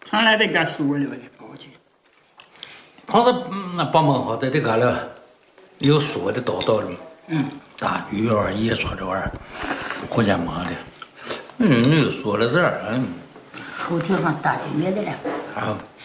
上来得干说的吧，报警。 旁子那帮忙好在这嘎了，有说的叨叨的嘛。大鱼儿也说这玩意儿，回家忙的。你说了这儿， 头条上大鱼的了。 啊。